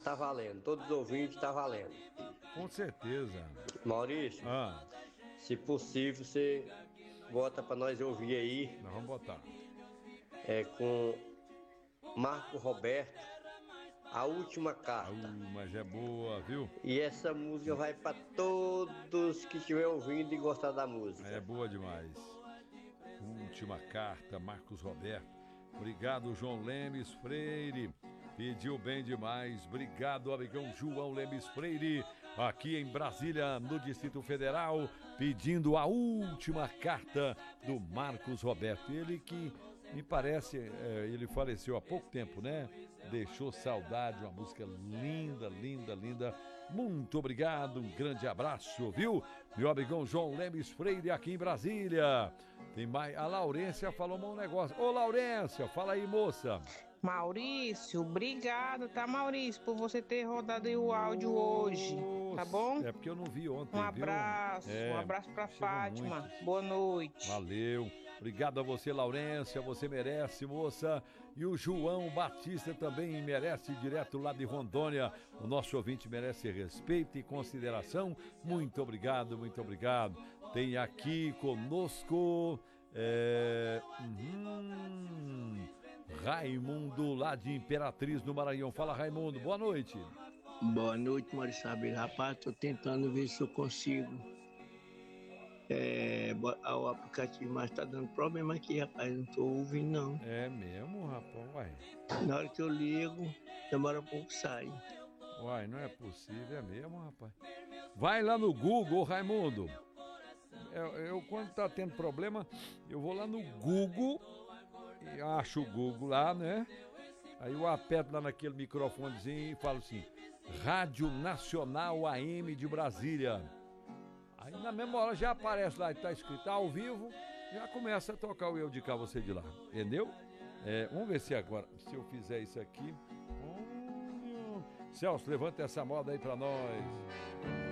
tá valendo. Todos os ouvintes tá valendo. Com certeza. Maurício, se possível, você bota pra nós ouvir aí. Nós vamos botar. Com Marco Roberto, A Última Carta. Mas é boa, viu? E essa música vai pra todos que estiver ouvindo e gostar da música. É boa demais. Última Carta, Marcos Roberto. Obrigado, João Lemes Freire. Pediu bem demais. Obrigado, amigão João Lemes Freire, aqui em Brasília, no Distrito Federal, pedindo a última carta do Marcos Roberto. Ele que, me parece, ele faleceu há pouco tempo, né? Deixou saudade, uma música linda, linda, linda. Muito obrigado, um grande abraço, viu? Meu amigão João Lemes Freire, aqui em Brasília. Tem mais. A Laurência falou um negócio. Ô, Laurência, fala aí, moça. Maurício, obrigado, tá, Maurício, por você ter rodado aí o áudio hoje, tá bom? É porque eu não vi ontem, um abraço, viu? Um abraço pra Fátima, muito. Boa noite. Valeu, obrigado a você, Laurência, você merece, moça. E o João Batista também merece, direto lá de Rondônia. O nosso ouvinte merece respeito e consideração. Muito obrigado, muito obrigado. Tem aqui conosco... Raimundo, lá de Imperatriz, no Maranhão. Fala, Raimundo, boa noite. Boa noite, Maurício Sabino. Rapaz, tô tentando ver se eu consigo. O aplicativo, mas tá dando problema aqui, rapaz. Não tô ouvindo, não. É mesmo, rapaz? Uai. Na hora que eu ligo, demora um pouco, sai. Uai, não é possível, é mesmo, rapaz. Vai lá no Google, Raimundo. Eu quando tá tendo problema, eu vou lá no Google e acho o Google lá, né? Aí eu aperto lá naquele microfonezinho e falo assim: Rádio Nacional AM de Brasília. Aí na mesma hora já aparece lá, tá escrito ao vivo, já começa a tocar o Eu de Cá, Você de Lá, entendeu? Vamos ver se agora, se eu fizer isso aqui. Celso, levanta essa moda aí pra nós.